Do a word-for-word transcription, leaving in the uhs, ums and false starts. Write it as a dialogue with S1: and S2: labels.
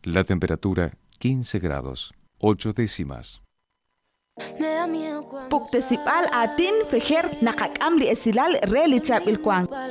S1: La temperatura quince grados, ocho décimas.
S2: Puktesipal atin fejer nakakam li esilal reli chap ilkwang.